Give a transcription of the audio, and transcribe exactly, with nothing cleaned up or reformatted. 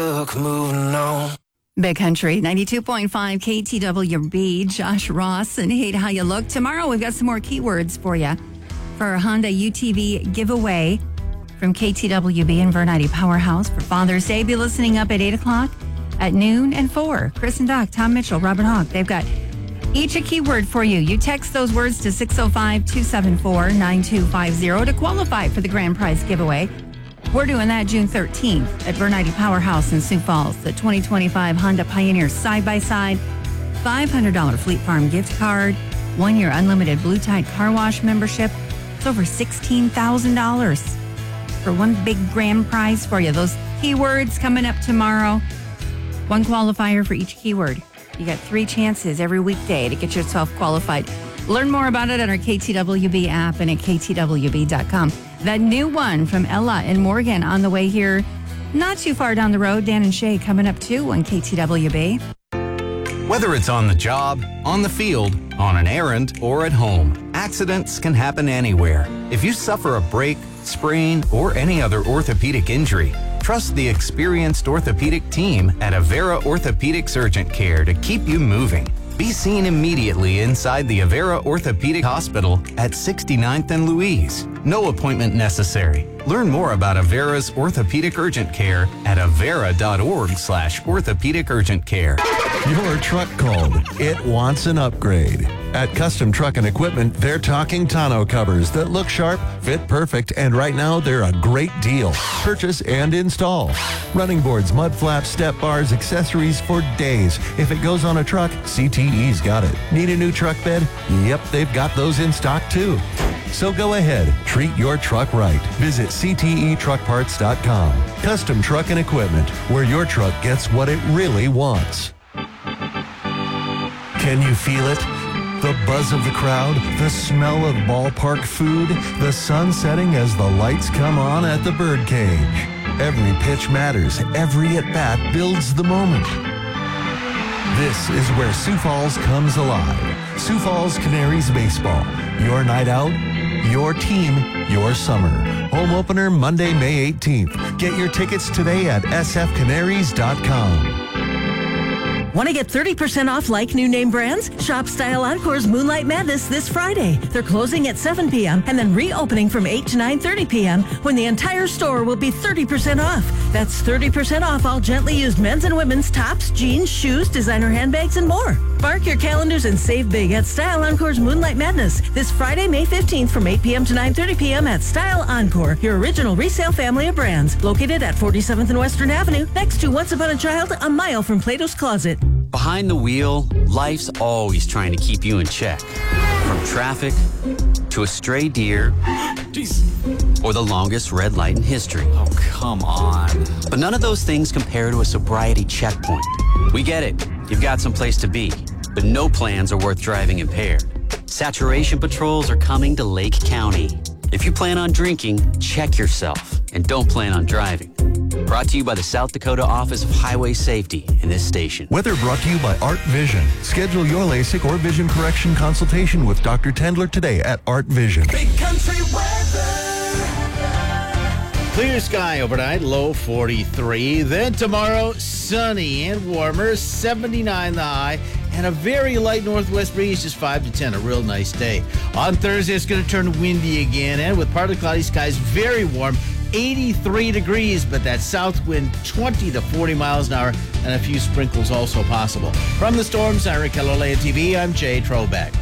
Look, moving on. Big Country, ninety-two point five K T W B, Josh Ross, and Hate How You Look. Tomorrow, we've got some more keywords for you for our Honda U T V giveaway from K T W B and Vernite Powerhouse for Father's Day. Be listening up at eight o'clock, at noon, and four. Chris and Doc, Tom Mitchell, Robert Hawk, they've got each a keyword for you. You text those words to six oh five, two seven four, nine two five zero to qualify for the grand prize giveaway. We're doing that June thirteenth at Vernite Powerhouse in Sioux Falls. The twenty twenty-five Honda Pioneer side-by-side, five hundred dollars Fleet Farm gift card, one-year unlimited Blue Tide car wash membership. It's over sixteen thousand dollars for one big grand prize for you. Those keywords coming up tomorrow. One qualifier for each keyword. You got three chances every weekday to get yourself qualified. Learn more about it on our K T W B app and at K T W B dot com. That new one from Ella and Morgan on the way here. Not too far down the road. Dan and Shay coming up too on K T W B. Whether it's on the job, on the field, on an errand, or at home, accidents can happen anywhere. If you suffer a break, sprain, or any other orthopedic injury, trust the experienced orthopedic team at Avera Orthopedics Urgent Care to keep you moving. Be seen immediately inside the Avera Orthopedic Hospital at sixty-ninth and Louise. No appointment necessary. Learn more about Avera's Orthopedic Urgent Care at avera.org slash orthopedic urgent care. Your truck called. It wants an upgrade. At Custom Truck and Equipment, they're talking tonneau covers that look sharp, fit perfect, and right now they're a great deal. Purchase and install. Running boards, mud flaps, step bars, accessories for days. If it goes on a truck, C T E's got it. Need a new truck bed? Yep, they've got those in stock too. So go ahead, treat your truck right. Visit C T E truck parts dot com. Custom Truck and Equipment, where your truck gets what it really wants. Can you feel it? The buzz of the crowd, the smell of ballpark food, the sun setting as the lights come on at the birdcage. Every pitch matters. Every at-bat builds the moment. This is where Sioux Falls comes alive. Sioux Falls Canaries Baseball. Your night out, your team, your summer. Home opener Monday, May eighteenth. Get your tickets today at s f canaries dot com. Want to get thirty percent off like new name brands? Shop Style Encore's Moonlight Madness this Friday. They're closing at seven p.m. and then reopening from eight to nine thirty p.m. when the entire store will be thirty percent off. That's thirty percent off all gently used men's and women's tops, jeans, shoes, designer handbags, and more. Mark your calendars and save big at Style Encore's Moonlight Madness this Friday, May fifteenth from eight p.m. to nine thirty p.m. at Style Encore, your original resale family of brands. Located at forty-seventh and Western Avenue, next to Once Upon a Child, a mile from Plato's Closet. Behind the wheel, life's always trying to keep you in check. From traffic to a stray deer, Jeez. Or the longest red light in history. Oh, come on. But none of those things compare to a sobriety checkpoint. We get it. You've got some place to be, but no plans are worth driving impaired. Saturation patrols are coming to Lake County. If you plan on drinking, check yourself and don't plan on driving. Brought to you by the South Dakota Office of Highway Safety in this station. Weather brought to you by Art Vision. Schedule your LASIK or vision correction consultation with Doctor Tendler today at Art Vision. Big Country weather. Clear sky overnight, low forty-three. Then tomorrow, sunny and warmer, seventy-nine the high, and a very light northwest breeze, just five to ten. A real nice day. On Thursday, it's going to turn windy again, and with partly cloudy skies, very warm, eighty-three degrees, but that south wind twenty to forty miles an hour, and a few sprinkles also possible. From the Storm Center at Kilolea T V, I'm Jay Trobeck.